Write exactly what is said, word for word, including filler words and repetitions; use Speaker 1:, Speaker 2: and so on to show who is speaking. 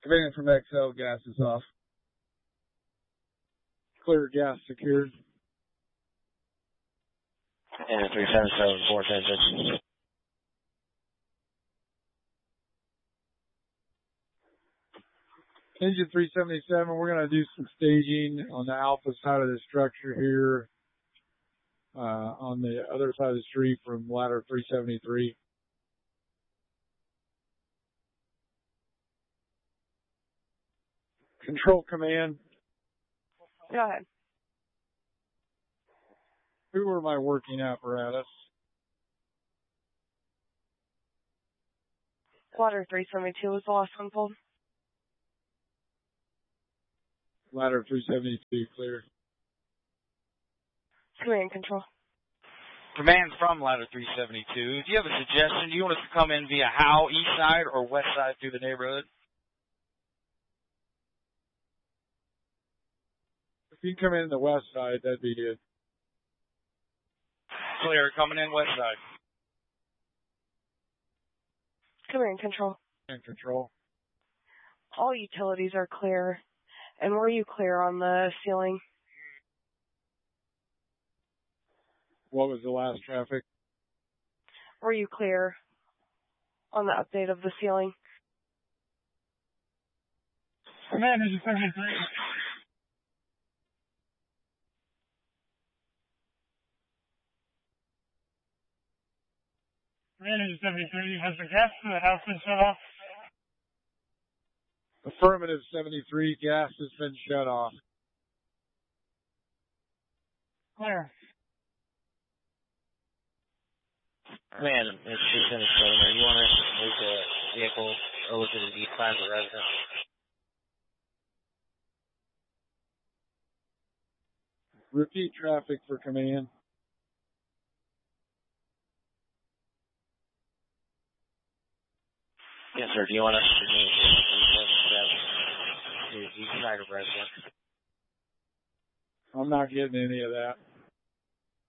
Speaker 1: Command from X L, gas is off. Clear gas secured.
Speaker 2: And three seven seven, four ten six.
Speaker 1: Engine three seventy-seven, we're going to do some staging on the alpha side of the structure here, uh, on the other side of the street from ladder three seventy-three. Control command.
Speaker 3: Go ahead.
Speaker 1: Who are my working apparatus?
Speaker 3: Ladder three seventy-two was the last one pulled.
Speaker 1: Ladder three seventy-two clear.
Speaker 3: Command control.
Speaker 4: Command from ladder three seventy-two. Do you have a suggestion? Do you want us to come in via Howe, east side, or west side through the neighborhood?
Speaker 1: If you come in the west side, that'd be good.
Speaker 4: Clear, coming in west side.
Speaker 3: Command control.
Speaker 1: And control.
Speaker 3: All utilities are clear. And were you clear on the ceiling?
Speaker 1: What was the last traffic?
Speaker 3: Were you clear on the update of the ceiling?
Speaker 5: Command, this is seventy-three. Command, this is seventy-three. Has the gas to the house been shut off?
Speaker 1: Affirmative seventy-three, gas has been shut off.
Speaker 5: Clear.
Speaker 2: Man, it's two seventy-seven. You want us to move the vehicle over to the east side of the residence?
Speaker 1: Repeat traffic for command.
Speaker 2: Yes, sir. Do you want us to move the east side of residence?
Speaker 1: I'm not getting any of that.